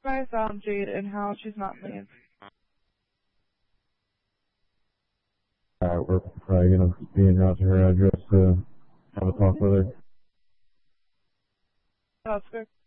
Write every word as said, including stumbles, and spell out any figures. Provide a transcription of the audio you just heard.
guys found Jade and how she's not leaving. Alright, we're probably gonna be en route to her address to have a talk with her. That's good.